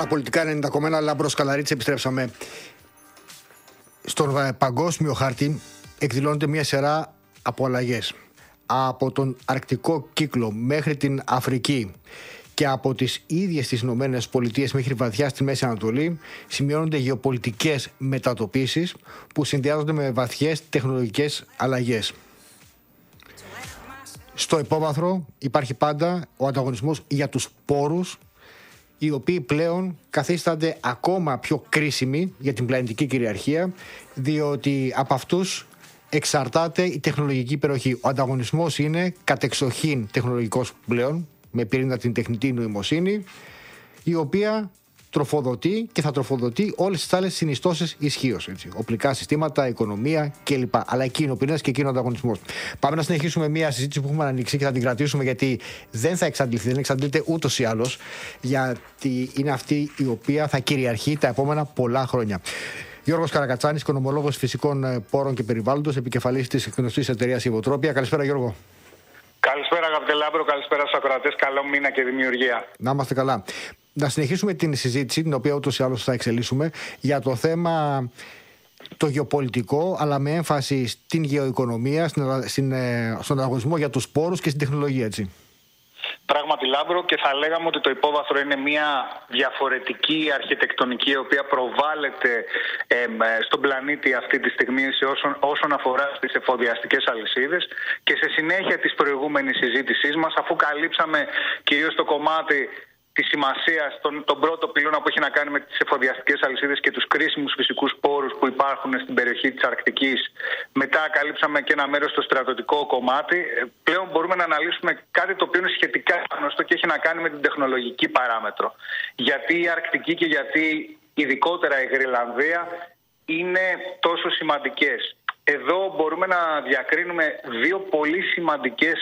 Όλα πολιτικά 90,1. Λάμπρος Καλαρίτης, επιστρέψαμε. Στον παγκόσμιο χάρτη εκδηλώνεται μια σειρά από αλλαγές. Από τον αρκτικό κύκλο μέχρι την Αφρική και από τις ίδιες τις Ηνωμένες Πολιτείες μέχρι βαθιά στη Μέση Ανατολή σημειώνονται γεωπολιτικές μετατοπίσεις που συνδυάζονται με βαθιές τεχνολογικές αλλαγές. Στο υπόβαθρο υπάρχει πάντα ο ανταγωνισμός για τους πόρους, οι οποίοι πλέον καθίστανται ακόμα πιο κρίσιμοι για την πλανητική κυριαρχία, διότι από αυτούς εξαρτάται η τεχνολογική υπεροχή. Ο ανταγωνισμός είναι κατεξοχήν τεχνολογικός πλέον, με πυρήνα την τεχνητή νοημοσύνη, η οποία τροφοδοτεί και θα τροφοδοτεί όλες τις άλλες συνιστώσεις ισχύως. Οπλικά συστήματα, οικονομία κλπ. Αλλά εκεί είναι ο πυρήνας και εκεί είναι ο ανταγωνισμός. Πάμε να συνεχίσουμε μια συζήτηση που έχουμε ανοίξει και θα την κρατήσουμε, γιατί δεν θα εξαντληθεί, δεν εξαντλείται ούτως ή άλλως, γιατί είναι αυτή η οποία θα κυριαρχεί τα επόμενα πολλά χρόνια. Γιώργος Καρακατσάνης, οικονομολόγος φυσικών πόρων και περιβάλλοντος, επικεφαλής της γνωστής εταιρείας Ιβοτρόπια. Καλησπέρα, Γιώργο. Καλησπέρα, αγαπητέ Λάμπρο, καλησπέρα στους ακροατές. Καλό μήνα και δημιουργία. Να είμαστε καλά. Να συνεχίσουμε την συζήτηση, την οποία ούτως ή άλλως θα εξελίσσουμε, για το θέμα το γεωπολιτικό, αλλά με έμφαση στην γεωοικονομία, στον ανταγωνισμό για τους πόρους και στην τεχνολογία, έτσι. Πράγματι, Λάμπρο, και θα λέγαμε ότι το υπόβαθρο είναι μια διαφορετική αρχιτεκτονική, η οποία προβάλλεται στον πλανήτη αυτή τη στιγμή όσον αφορά στις εφοδιαστικές αλυσίδες, και σε συνέχεια της προηγούμενης συζήτησής μας, αφού καλύψαμε κυρίως το κομμάτι τη σημασία τον πρώτο πυλώνα που έχει να κάνει με τις εφοδιαστικές αλυσίδες και τους κρίσιμους φυσικούς πόρους που υπάρχουν στην περιοχή της Αρκτικής. Μετά καλύψαμε και ένα μέρος στο στρατιωτικό κομμάτι. Πλέον μπορούμε να αναλύσουμε κάτι το οποίο είναι σχετικά γνωστό και έχει να κάνει με την τεχνολογική παράμετρο. Γιατί η Αρκτική και γιατί ειδικότερα η Γροιλανδία είναι τόσο σημαντικές. Εδώ μπορούμε να διακρίνουμε δύο πολύ σημαντικές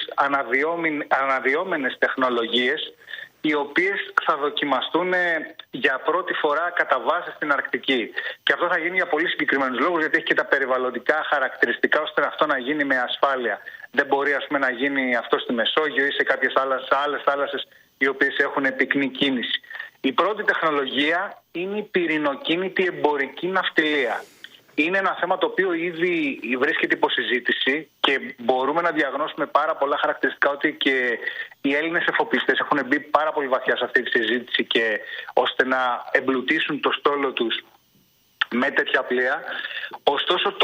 αναδυόμενες τεχνολογίες, οι οποίες θα δοκιμαστούν για πρώτη φορά κατά βάση στην Αρκτική. Και αυτό θα γίνει για πολύ συγκεκριμένους λόγους, γιατί έχει και τα περιβαλλοντικά χαρακτηριστικά ώστε αυτό να γίνει με ασφάλεια. Δεν μπορεί, ας πούμε, να γίνει αυτό στη Μεσόγειο ή σε κάποιες άλλες θάλασσες οι οποίες έχουν πυκνή κίνηση. Η πρώτη τεχνολογία είναι η πυρηνοκίνητη εμπορική ναυτιλία. Είναι ένα θέμα το οποίο ήδη βρίσκεται υπό συζήτηση και μπορούμε να διαγνώσουμε πάρα πολλά χαρακτηριστικά ότι και οι Έλληνες εφοπλιστές έχουν μπει πάρα πολύ βαθιά σε αυτή τη συζήτηση, και ώστε να εμπλουτίσουν το στόλο τους με τέτοια πλοία. Ωστόσο,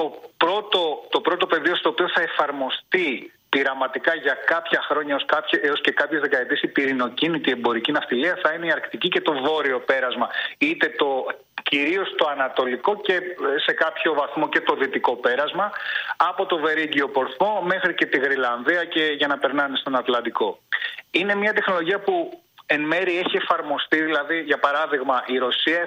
το πρώτο πεδίο στο οποίο θα εφαρμοστεί πειραματικά για κάποια χρόνια έως και κάποιες δεκαετίες η πυρηνοκίνητη εμπορική ναυτιλία θα είναι η Αρκτική και το βόρειο πέρασμα, είτε κυρίως το ανατολικό και σε κάποιο βαθμό και το δυτικό πέρασμα, από το Βερίγγιο Πορθμό μέχρι και τη Γροιλανδία και για να περνάνε στον Ατλαντικό. Είναι μια τεχνολογία που εν μέρει έχει εφαρμοστεί, δηλαδή για παράδειγμα η Ρωσία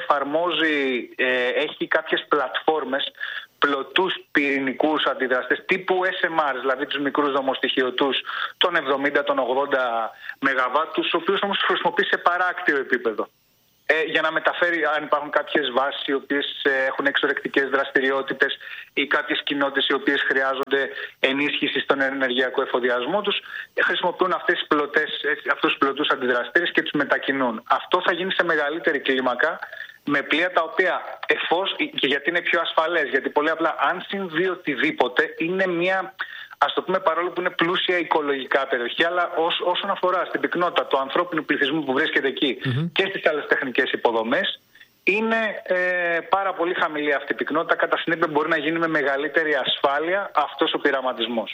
έχει κάποιες πλατφόρμες, πλωτούς πυρηνικούς αντιδραστές τύπου SMR, δηλαδή τους μικρούς δομοστοιχειωτούς των 70, των 80 ΜΒ, τους οποίους όμως χρησιμοποιεί σε παράκτιο επίπεδο, για να μεταφέρει, αν υπάρχουν κάποιες βάσεις οι οποίες έχουν εξορρεκτικές δραστηριότητες ή κάποιες κοινότητες οι οποίες χρειάζονται ενίσχυση στον ενεργειακό εφοδιασμό τους, χρησιμοποιούν αυτούς τους πλωτούς αντιδραστήρες και τους μετακινούν. Αυτό θα γίνει σε μεγαλύτερη κλίμακα, με πλοία τα οποία και γιατί είναι πιο ασφαλές, γιατί πολύ απλά αν συμβεί οτιδήποτε είναι μια, ας το πούμε, παρόλο που είναι πλούσια οικολογικά περιοχή, αλλά όσον αφορά στην πυκνότητα του ανθρώπινου πληθυσμού που βρίσκεται εκεί και στις άλλες τεχνικές υποδομές, είναι πάρα πολύ χαμηλή αυτή η πυκνότητα. Κατά συνέπεια μπορεί να γίνει με μεγαλύτερη ασφάλεια αυτός ο πειραματισμός.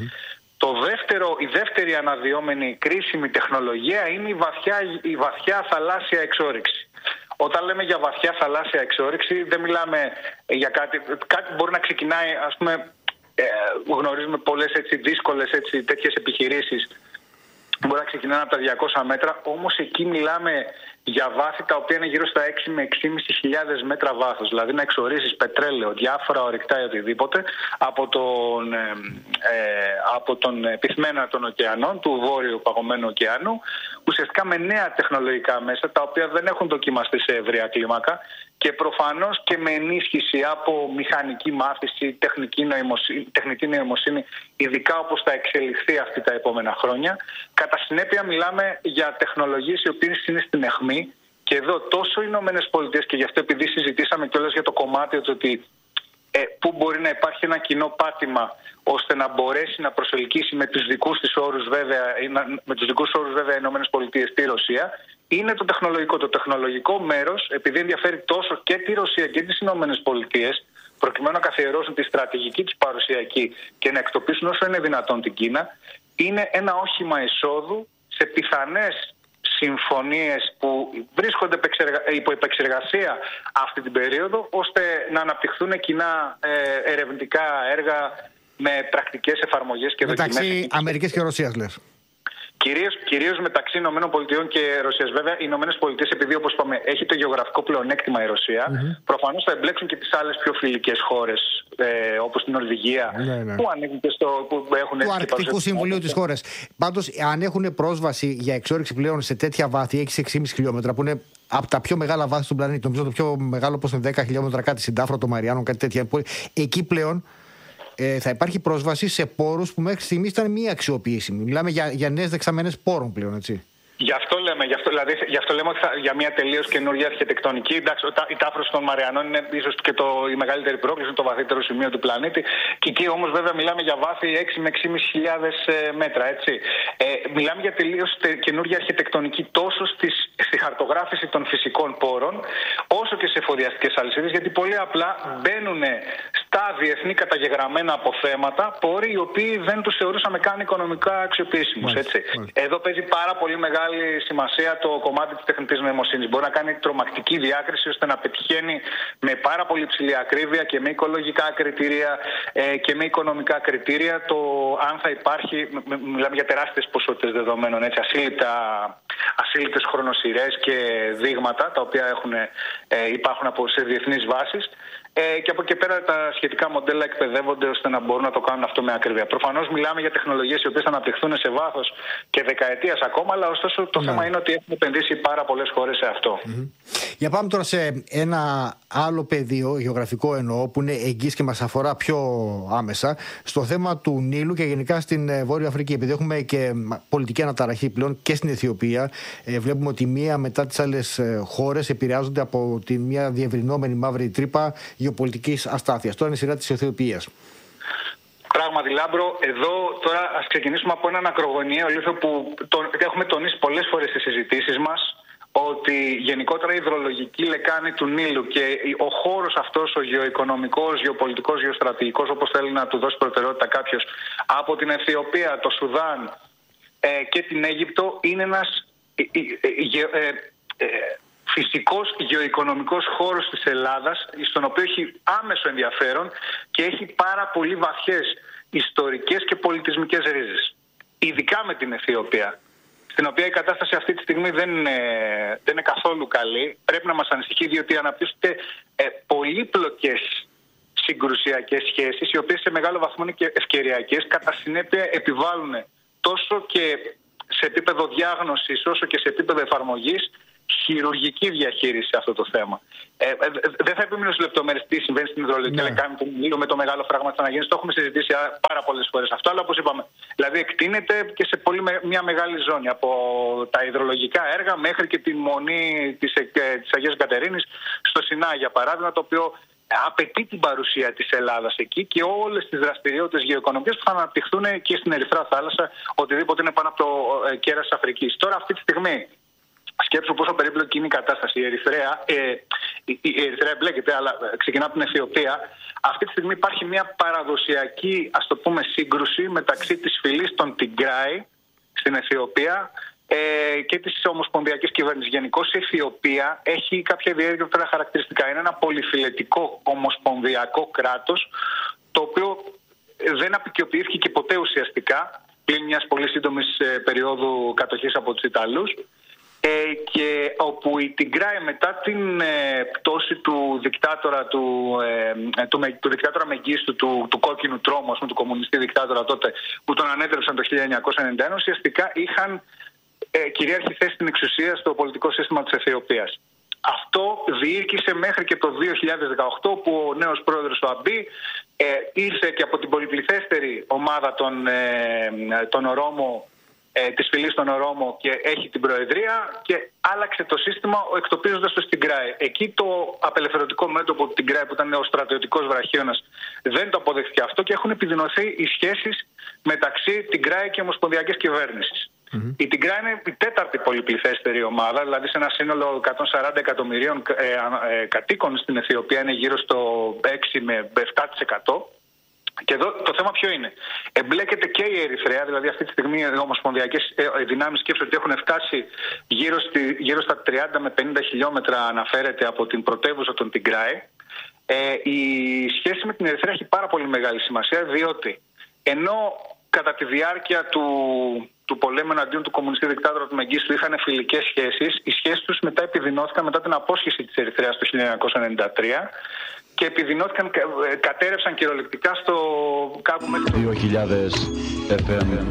Η δεύτερη αναδυόμενη κρίσιμη τεχνολογία είναι η βαθιά θαλάσσια εξόρυξη. Όταν λέμε για βαθιά θαλάσσια εξόρυξη, δεν μιλάμε για κάτι μπορεί να ξεκινάει, ας πούμε, γνωρίζουμε πολλές δύσκολες τέτοιες επιχειρήσεις, μπορεί να ξεκινάνε από τα 200 μέτρα, όμως εκεί μιλάμε για βάθη τα οποία είναι γύρω στα 6 με 6.500 μέτρα βάθος. Δηλαδή να εξορίσεις πετρέλαιο, διάφορα ορυκτά ή οτιδήποτε από τον πυθμένα των ωκεανών, του βόρειου παγωμένου ωκεανού, ουσιαστικά με νέα τεχνολογικά μέσα τα οποία δεν έχουν δοκιμαστεί σε ευρεία κλίμακα, και προφανώς και με ενίσχυση από μηχανική μάθηση, τεχνητή νοημοσύνη, ειδικά όπως θα εξελιχθεί αυτή τα επόμενα χρόνια. Κατά συνέπεια μιλάμε για τεχνολογίες οι οποίες είναι στην αιχμή και και εδώ τόσο οι Ηνωμένες Πολιτείες, και γι' αυτό επειδή συζητήσαμε κιόλας για το κομμάτι ότι πού μπορεί να υπάρχει ένα κοινό πάτημα ώστε να μπορέσει να προσελκύσει με τους δικούς της όρους βέβαια, οι Ηνωμένες Πολιτείες τη Ρωσία, είναι το τεχνολογικό. Το τεχνολογικό μέρος, επειδή ενδιαφέρει τόσο και τη Ρωσία και τις Ηνωμένες Πολιτείες, προκειμένου να καθιερώσουν τη στρατηγική της παρουσία εκεί και να εκτοπίσουν όσο είναι δυνατόν την Κίνα, είναι ένα όχημα εισόδου σε πιθανές συμφωνίες που βρίσκονται υπό επεξεργασία αυτή την περίοδο, ώστε να αναπτυχθούν κοινά ερευνητικά έργα με πρακτικές εφαρμογές και δοκιμές. Μεταξύ Αμερικής και Ρωσίας, λες. Κυρίως μεταξύ ΗΠΑ και Ρωσίας. Βέβαια, οι ΗΠΑ, επειδή όπως είπαμε έχει το γεωγραφικό πλεονέκτημα η Ρωσία, προφανώς θα εμπλέξουν και τις άλλες πιο φιλικές χώρες, όπως την Νορβηγία, που ανήκουν και που έχουν του Αρκτικού Συμβουλίου της χώρας. Πάντως, αν έχουν πρόσβαση για εξόρυξη πλέον σε τέτοια βάθη, 6,5 χιλιόμετρα, που είναι από τα πιο μεγάλα βάθη του πλανήτη, νομίζω το πιο μεγάλο όπως είναι 10 χιλιόμετρα, κάτι συντάφρο των Μαριάνων, κάτι τέτοια. Εκεί πλέον θα υπάρχει πρόσβαση σε πόρους που μέχρι στιγμής ήταν μη αξιοποιήσιμοι. Μιλάμε για νέες δεξαμενές πόρων πλέον, έτσι. Γι' αυτό λέμε ότι για μια τελείως καινούργια αρχιτεκτονική. Εντάξει, η τάφρωση των Μαριανών είναι ίσως και η μεγαλύτερη πρόκληση, το βαθύτερο σημείο του πλανήτη. Και εκεί όμως βέβαια μιλάμε για βάθη 6 με 6.500 μέτρα. Έτσι. Μιλάμε για τελείως καινούργια αρχιτεκτονική τόσο στη χαρτογράφηση των φυσικών πόρων, όσο και σε εφοδιαστικές αλυσίδες, γιατί πολύ απλά μπαίνουν στα διεθνή καταγεγραμμένα αποθέματα πόροι οι οποίοι δεν τους θεωρούσαμε καν οικονομικά αξιοποιήσιμους. Εδώ παίζει πάρα πολύ μεγάλη σημασία το κομμάτι της τεχνητής νοημοσύνης. Μπορεί να κάνει τρομακτική διάκριση ώστε να πετυχαίνει με πάρα πολύ ψηλή ακρίβεια και με οικολογικά κριτήρια και με οικονομικά κριτήρια το αν θα υπάρχει, μιλάμε για τεράστιες ποσότητες δεδομένων, έτσι, ασύλληπτες χρονοσειρές και δείγματα τα οποία υπάρχουν σε διεθνείς βάσεις. Και από εκεί πέρα τα σχετικά μοντέλα εκπαιδεύονται ώστε να μπορούν να το κάνουν αυτό με ακρίβεια. Προφανώς μιλάμε για τεχνολογίες οι οποίες θα αναπτυχθούν σε βάθος και δεκαετίας ακόμα, αλλά ωστόσο το θέμα είναι ότι έχουν επενδύσει πάρα πολλές χώρες σε αυτό. Για πάμε τώρα σε ένα άλλο πεδίο, γεωγραφικό εννοώ, που είναι εγγύς και μας αφορά πιο άμεσα, στο θέμα του Νείλου και γενικά στην Βόρεια Αφρική. Επειδή έχουμε και πολιτική αναταραχή πλέον και στην Αιθιοπία, βλέπουμε ότι μία μετά τις άλλες χώρες επηρεάζονται από τη μία διευρυνόμενη μαύρη τρύπα γεωπολιτικής αστάθειας. Τώρα είναι η σειρά της Αιθιοπίας. Πράγματι, Λάμπρο, εδώ τώρα ας ξεκινήσουμε από έναν ακρογωνιαίο λίθο που έχουμε τονίσει πολλές φορές στις συζητήσεις μας, ότι γενικότερα η υδρολογική λεκάνη του Νείλου και ο χώρος αυτός, ο γεωοικονομικός, γεωπολιτικός, γεωστρατηγικός, όπως θέλει να του δώσει προτεραιότητα κάποιος, από την Αιθιοπία, το Σουδάν και την Αίγυπτο, είναι ένας φυσικός γεωοικονομικός χώρος της Ελλάδας, στον οποίο έχει άμεσο ενδιαφέρον και έχει πάρα πολύ βαθιές ιστορικές και πολιτισμικές ρίζες. Ειδικά με την Αιθιοπία, στην οποία η κατάσταση αυτή τη στιγμή δεν είναι καθόλου καλή. Πρέπει να μας ανησυχεί, διότι αναπτύσσονται πολύπλοκες συγκρουσιακές σχέσεις, οι οποίες σε μεγάλο βαθμό είναι και ευκαιριακές, κατά συνέπεια επιβάλλουν τόσο και σε επίπεδο διάγνωσης όσο και σε επίπεδο εφαρμογής χειρουργική διαχείριση σε αυτό το θέμα. Δεν θα επιμείνω στις λεπτομέρειες τι συμβαίνει στην υδρολογική λεκάνη του Νείλου με το μεγάλο φράγμα της Αναγέννησης. Το έχουμε συζητήσει πάρα πολλές φορές αυτό, αλλά όπως είπαμε, δηλαδή εκτείνεται και σε μια μεγάλη ζώνη, από τα υδρολογικά έργα μέχρι και τη μονή της Αγίας Κατερίνης στο Σινάι, για παράδειγμα, το οποίο απαιτεί την παρουσία της Ελλάδας εκεί και όλες τις δραστηριότητες γεωοικονομικές που θα αναπτυχθούν και στην Ερυθρά Θάλασσα, οτιδήποτε είναι πάνω από το κέρας της Αφρικής. Τώρα, αυτή τη στιγμή, σκέψου πόσο περίπλοκη είναι η κατάσταση. Η Ερυθρέα εμπλέκεται, αλλά ξεκινά από την Αιθιοπία. Αυτή τη στιγμή υπάρχει μια παραδοσιακή, ας το πούμε, σύγκρουση μεταξύ της φυλής των Τιγκράι στην Αιθιοπία και της ομοσπονδιακής κυβέρνησης. Γενικώς η Αιθιοπία έχει κάποια ιδιαίτερα χαρακτηριστικά. Είναι ένα πολυφυλετικό ομοσπονδιακό κράτος, το οποίο δεν αποικιοποιήθηκε και ποτέ ουσιαστικά, πλην μιας πολύ σύντομης περίοδου κατοχής από τους Ιταλούς. Και όπου η Τιγκράι, μετά την πτώση του δικτάτορα του δικτάτορα Μεγκίστου, του κόκκινου τρόμου, του κομμουνιστή δικτάτορα τότε, που τον ανέτρεψαν το 1991, ουσιαστικά είχαν κυρίαρχη θέση στην εξουσία στο πολιτικό σύστημα της Αιθιοπίας. Αυτό διήρκησε μέχρι και το 2018, που ο νέος πρόεδρος ο Αμπί ήρθε και από την πολυπληθέστερη ομάδα των Ορόμο της φυλής στον Ορόμο και έχει την προεδρία και άλλαξε το σύστημα εκτοπίζοντας το Τιγκράι. Εκεί το απελευθερωτικό μέτωπο του Τιγκράι, που ήταν ο στρατιωτικός βραχίωνας, δεν το αποδεχτεί αυτό και έχουν επιδεινωθεί οι σχέσεις μεταξύ Τιγκράι και ομοσπονδιακής κυβέρνησης. Η Τιγκράι είναι η τέταρτη πολυπληθέστερη ομάδα, δηλαδή σε ένα σύνολο 140 εκατομμυρίων κατοίκων στην Αιθιοπία είναι γύρω στο 6 με 7%. Και εδώ το θέμα ποιο είναι? Εμπλέκεται και η Ερυθρέα, δηλαδή αυτή τη στιγμή οι ομοσπονδιακές δυνάμεις σκέψουν ότι έχουν φτάσει γύρω στα 30 με 50 χιλιόμετρα, αναφέρεται, από την πρωτεύουσα των Τιγκράι. Η σχέση με την Ερυθρέα έχει πάρα πολύ μεγάλη σημασία, διότι ενώ κατά τη διάρκεια του πολέμου εναντίον του κομμουνιστή δικτάτορα του Μεγκίστου είχαν φιλικές σχέσεις, οι σχέσεις τους μετά επιδεινώθηκαν μετά την απόσχεση της Ερυθρέας το 1993 και επιδεινώθηκαν, κατέρευσαν κυριολεκτικά στο κάπου μέχρι το 2000 FM.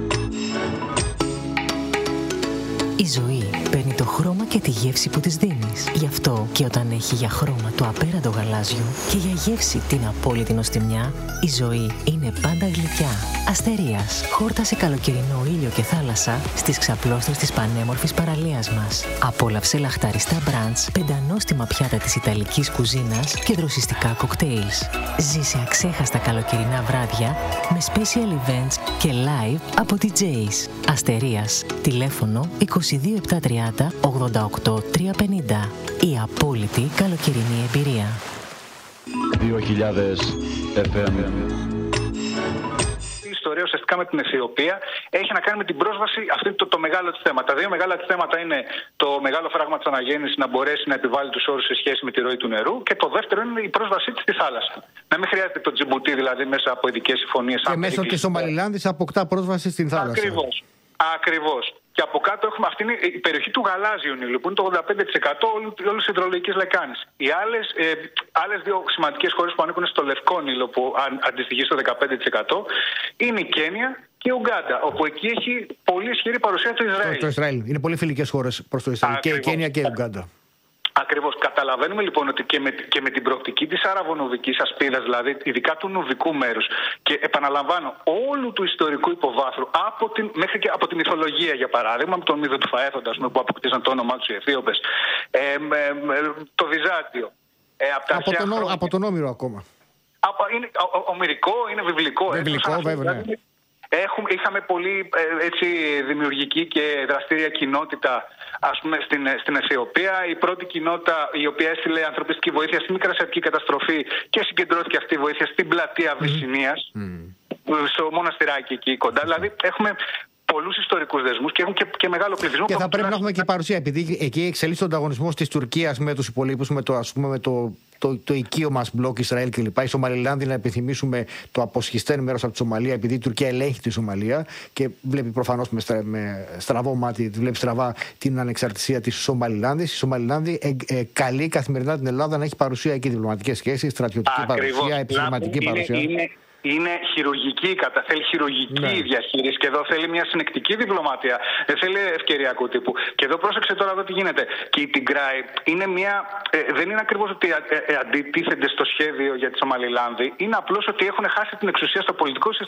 Η ζωή παίρνει το χρώμα και τη γεύση που της δίνεις. Γι' αυτό και όταν έχει για χρώμα το απέραντο γαλάζιο και για γεύση την απόλυτη νοστιμιά, η ζωή είναι πάντα γλυκιά. Αστερίας, χόρτασε καλοκαιρινό ήλιο και θάλασσα στις ξαπλώστρες της πανέμορφης παραλίας μας. Απόλαυσε λαχταριστά μπραντς, πεντανόστιμα πιάτα της ιταλικής κουζίνας και δροσιστικά κοκτέιλς. Ζήσε αξέχαστα καλοκαιρινά βράδια με special events και live από DJs. Αστερίας, τηλέφωνο 22730 88 350. Η απόλυτη καλοκαιρινή εμπειρία. 2000 FM. Η ιστορία ουσιαστικά με την Αιθιοπία έχει να κάνει με την πρόσβαση, αυτό το μεγάλο της θέμα. Τα δύο μεγάλα της θέματα είναι το μεγάλο φράγμα της αναγέννησης να μπορέσει να επιβάλλει τους όρους σε σχέση με τη ροή του νερού, και το δεύτερο είναι η πρόσβασή της στη θάλασσα. Να μην χρειάζεται το Τζιμπουτί, δηλαδή μέσα από ειδικές συμφωνίες. Και μέσω της Σομαλιλάνδης αποκτά πρόσβαση στην θάλασσα. Ακριβώς. Και από κάτω έχουμε, αυτή είναι η περιοχή του γαλάζιου Νείλου, που είναι το 85% όλης της υδρολογικής λεκάνης. Οι άλλες δύο σημαντικές χώρες που ανήκουν στο Λευκό Νείλο, που αντιστοιχεί στο 15%, είναι η Κένια και η Ουγκάντα, όπου εκεί έχει πολύ ισχυρή παρουσία του Ισραήλ. Το Ισραήλ. Είναι πολύ φιλικές χώρες προς το Ισραήλ. Και η Κένια και η Ουγκάντα. Ακριβώς. Καταλαβαίνουμε λοιπόν ότι και με την προοπτική της αραβωνουβικής ασπίδας, δηλαδή ειδικά του νουβικού μέρους, και επαναλαμβάνω όλου του ιστορικού υποβάθρου, μέχρι και από τη μυθολογία, για παράδειγμα, με τον μύθο του Φαέθοντα, που αποκτήσαν το όνομά τους οι Αιθίωπες, το Βυζάντιο. Από τον Όμηρο ακόμα. Ομηρικό, είναι βιβλικό. Βιβλικό, βέβαια. Ναι. Είχαμε πολύ δημιουργική και δραστήρια κοινότητα, ας πούμε, στην Αιθιοπία. Η πρώτη κοινότητα η οποία έστειλε ανθρωπιστική βοήθεια στη μικρασιατική καταστροφή και συγκεντρώθηκε αυτή η βοήθεια στην πλατεία Βυσσινίας, στο μοναστηράκι εκεί κοντά. Δηλαδή έχουμε πολλούς ιστορικούς δεσμούς και έχουν και μεγάλο πληθυσμό. Και θα πρέπει να έχουμε και παρουσία, επειδή εκεί εξελίσσεται ο ανταγωνισμός της Τουρκίας με τους υπολείπους, με το οικείο μας μπλοκ Ισραήλ κλπ. Η Σομαλιλάνδη, να επιθυμίσουμε, το αποσχιστέν μέρος από τη Σομαλία, επειδή η Τουρκία ελέγχει τη Σομαλία και βλέπει προφανώς με στραβό μάτι, βλέπει στραβά την ανεξαρτησία της Σομαλιλάνδης. Η Σομαλιλάνδη καλεί καθημερινά την Ελλάδα να έχει παρουσία εκεί, διπλωματικές σχέσεις, στρατιωτική παρουσία, επιχειρηματική παρουσία. Είναι χειρουργική, θέλει χειρουργική διαχείριση, και εδώ θέλει μια συνεκτική διπλωματία. Δεν θέλει ευκαιριακού τύπου. Και εδώ πρόσεξε τώρα εδώ τι γίνεται. Και η Τιγκράι είναι δεν είναι ακριβώς ότι αντιτίθενται στο σχέδιο για τη Σομαλιλάνδη. Είναι απλώς ότι έχουν χάσει την εξουσία στο πολιτικό σύστημα.